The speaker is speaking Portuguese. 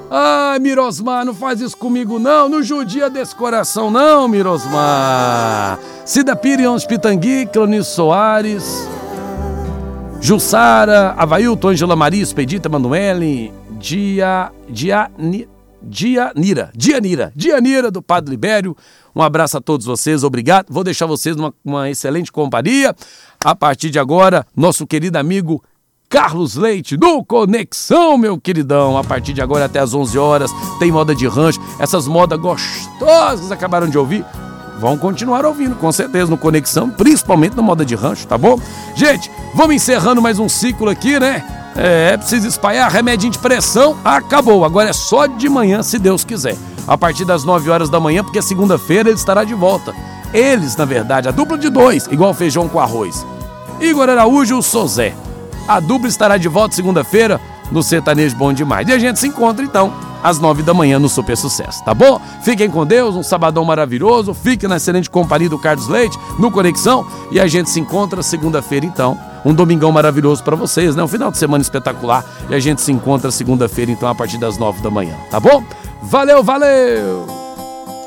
Ai, Mirosmar, não faz isso comigo não, não judia desse coração não, Mirosmar. Cida Pirions, Pitangui, Cleonice Soares, Jussara, Availton, Angela Maria, Expedita, Emanuele, Dianira do Padre Libério. Um abraço a todos vocês, obrigado. Vou deixar vocês numa excelente companhia. A partir de agora, nosso querido amigo Carlos Leite, do Conexão, meu queridão. A partir de agora até às 11 horas, tem moda de rancho. Essas modas gostosas acabaram de ouvir. Vão continuar ouvindo, com certeza, no Conexão, principalmente no moda de rancho, tá bom? Gente, vamos encerrando mais um ciclo aqui, né? Precisa espalhar, remedinho de pressão, acabou. Agora é só de manhã, se Deus quiser. A partir das 9 horas da manhã, porque segunda-feira ele estará de volta. Eles, na verdade, a dupla de dois, igual feijão com arroz. Igor Araújo e o Sozé. A dupla estará de volta segunda-feira no Sertanejo Bom Demais. E a gente se encontra, então, às 9 da manhã no Super Sucesso, tá bom? Fiquem com Deus, um sabadão maravilhoso. Fiquem na excelente companhia do Carlos Leite, no Conexão. E a gente se encontra segunda-feira, então. Um domingão maravilhoso pra vocês, né? Um final de semana espetacular. E a gente se encontra segunda-feira, então, a partir das 9 da manhã, tá bom? Valeu, valeu!